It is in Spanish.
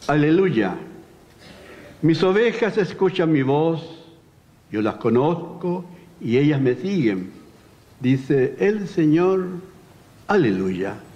Aleluya. Mis ovejas escuchan mi voz, yo las conozco y ellas me siguen. Dice el Señor, aleluya.